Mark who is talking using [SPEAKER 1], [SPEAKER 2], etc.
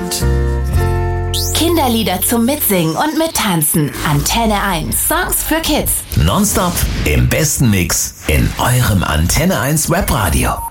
[SPEAKER 1] Kind.
[SPEAKER 2] Kinderlieder zum Mitsingen und Mittanzen. Antenne 1. Songs für Kids.
[SPEAKER 3] Nonstop im besten Mix in eurem Antenne 1 Webradio.